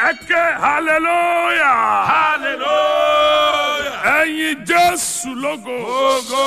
Eke hallelujah. Hallelujah. Ẹyin Jésù lógo. Ogo.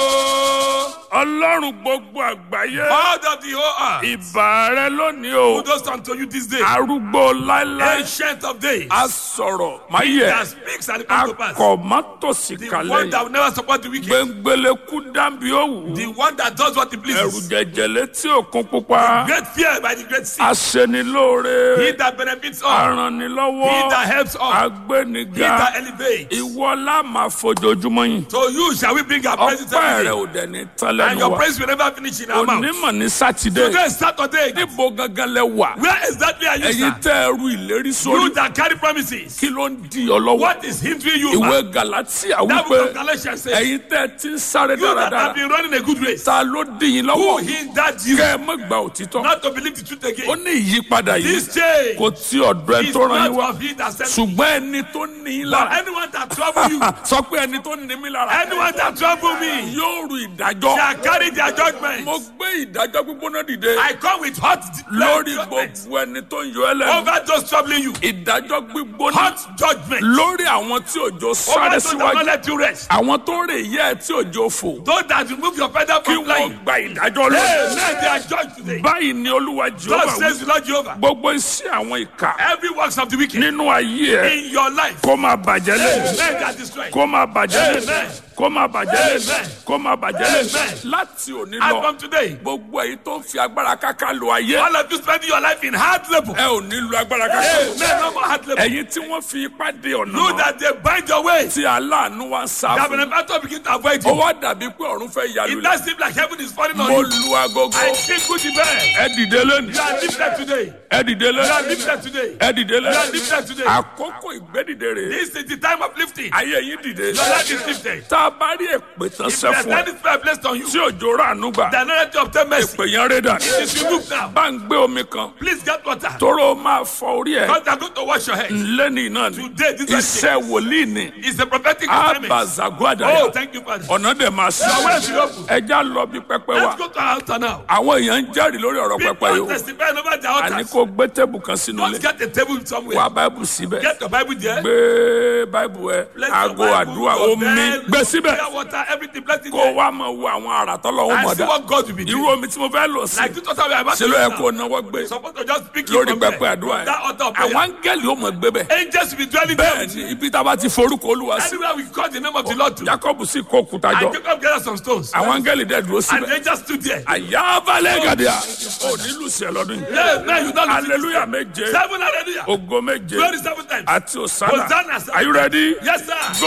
Ọlọ́run gbogbo àgbáyé. God of the whole earth. Ìbà rẹ lónìí o. Kudos unto you this day. Arúgbó láíláí. Ancient of days. A sọ̀rọ̀ máa That yẹ. speaks and it comes to pass. Akọ̀mọ́tòsí The kalẹ̀ one that yìí. will never support the wicked. Gbẹ̀ngbẹ̀lẹ̀kú dábì òwú. The one that does what he Ẹ̀rù pleases. jẹ̀jẹ̀ létí òkun pupa. Great fear by the great sea. Aṣenilóore. He that benefits all. Arànilọ́wọ́. He that helps all. He Agbéniga. that elevates. Ìwọ la máa fojoojúmọ́ yìn. To you shall we bring our praises Ọpẹ́ every rẹ̀ day. ò dẹ̀ ní tán And lẹ́nu your wa. praise will never finish in our mouth. Onímọ̀ ní Sátidé. Today is Saturday. Níbo gangan lẹ wà? Where exactly are you, Ẹ̀yin sir? tẹ́ ẹrú ìlérí You sórí. that carry promises. Kí ló ń di ọ lọ́wọ́? What is hindering you, man? Ìwé Gàlátíà That book wípé of Galatians says, ẹ̀yin tẹ́ ẹ ti ń sáré you that have dáradára. been running a good race. Ta ló dí yín Who lọ́wọ́? hindered you Kẹ́ ẹ má gba òtítọ́. not to believe the truth Ó again? ní ìyípadà yìí This change kò tí ọ̀dọ̀ ẹ is tó ràn yín wá. not of he that sent me. Ṣùgbọ́n ẹni tó ní yín But lára. anyone that trouble you, Sọ pé ẹni tó ní mí lára. anyone that trouble me, Yóò ru ìdájọ́. shall carry their judgment. Mo gbé ìdájọ́ gbígbóná dìde. I come with hot Lórí judgment gbogbo ẹni tó ń yọ ẹ́ lẹ́nu. over those troubling you. Ìdájọ́ gbígbóná. Hot judgment Lórí àwọn tí òjò over sáré those that will not síwájú. let you rest. Àwọn tó rè yẹ́ ẹ tí òjò fò. Those that remove your feather Kí from wọ́n flying. gba ìdájọ́ Hey, lórí. man, they are judged today. Báyìí ni Olúwa God Jèhófà wí. says the Lord Jehovah. Gbogbo iṣẹ́ àwọn ìkà Every works of the wicked nínú ayé ẹ in your life, kó máa bàjẹ́ men lé. that are destroyed. Kó máa bàjẹ́ lé. Amen. Kó máa bàjẹ́ lé. Amen. Kó máa bàjẹ́ lé. Amen. Láti òní And lọ, from today, gbogbo èyí tó ń fi agbára káká lo ayé. all of you spending your life in hard labor. Ẹ ò ní lo agbára káká. Men, no more hard labor. Ẹ̀yin tí wọ́n fi ipá dé ọ̀nà You náà. that they bind your way. Tí aláàánú wá ń sá That fún. benefactor begin to avoid Ó you. wá dàbí pé ọ̀run fẹ́ It yálù. does seem like heaven is falling on Mo you. lu agogo. I think good the bed. Ẹ dìde lónìí. You are lifted today. Ẹ dìde You are lónìí. lifted today. Ẹ dìde You are lónìí. lifted today. Àkókò ìgbédìde rè. This is the time of lifting. Ayé yín dìde. Your life is lifted. Tá a bá rí èpè tán If sẹ́ there's fún ẹ. any spell placed on you, Tí òjò rà àánú gbà. the knowledge of the mercy Èpè yẹn ré dànù. is removed now. Bá ń gbé omi kan. Please get water. Tóró máa fọ orí ẹ̀. Because they are going to wash your head. Lẹ́ni náà ni. Today, this is Iṣẹ́ wòlíì ni. It's a prophetic assignment. Àbàzàgbàdà. Oh, thank you, Father. Ọ̀nà dẹ̀ máa sí. Your way is open. Ẹja lọ bí pẹpẹ wa. Let's go to our altar now. Àwọn èèyàn ń jẹ́rìí lórí ọ̀rọ̀ pẹpẹ People yìí. testify over the Àní altars. kó gbé tébù kan sínú Don't ilé. get a table somewhere. Wá báìbù síbẹ̀. Get your Bible there. Gbé báìbù ẹ. Place your Aago Bible, àdúrà your omi. bed, Gbé síbẹ̀. prayer water, everything. Place it Kó there. wá máa wo àwọn àrà tọ́lọ́wọ́ And see mọ̀dá. what God will be Irú doing. omi tí mo fẹ́ lò sí. Like this water we are about Ṣé to ló yẹ use kó now. náwó gbé? Supposed to just speak it Lórí from pẹpẹ there. àdúrà From that altar of ẹ̀. Àwọn prayer. áńgẹ́lì ó mọ̀ gbé bẹ̀. Angels will be dwelling there Bẹ́ẹ̀ with ni you. ibi tá a bá ti forúkọ Olúwa sí. Anywhere we call the name of the Lord to. Jacob sì kó òkúta And jọ. Jacob gathered some stones. Àwọn áńgẹ́lì dẹ̀ dúró And síbẹ̀. the angels stood there. Àyà balẹ̀ gàdíà. Ò ní lùsẹ̀ lọ́dún yìí. Yeah, man, you don't listen. Hallelujah méje. 7 hallelujah. Ògo méje. 27 times. Àti Hosanna. Hosanna, sir. Are you ready? Yes, sir. Go!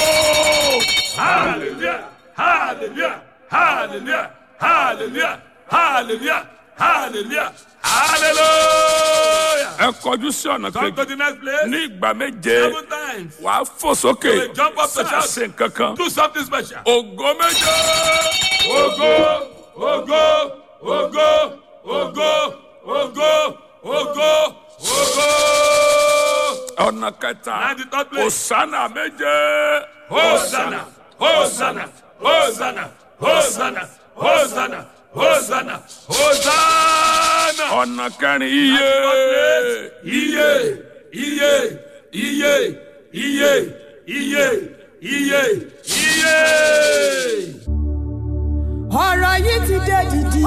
Hallelujah. Hallelujah. Hallelujah. Hallelujah. Hallelujah. Hallelujah. Hallelujah. Ẹ kọjú sí ọ̀nà Come to kejì. the next place. Ní ìgbà méje, 7 times. wàá fò sókè. You will jump up to shout. Ṣe nǹkan kan. Do something special. Ògo méje. Ogo, ogo, ogo, ogo, ogo, ogo, ogo. Ọ̀nà kẹta. And the third place. Hosanna méje. Hosanna, Hosanna, Hosanna, Hosanna, Hosanna, Hosanna, Hosanna. Ọ̀nà kẹrin iye. Iye, iye, iye, iye, iye, iye, iye. ọ̀rọ̀ yìí ti dé dìdì.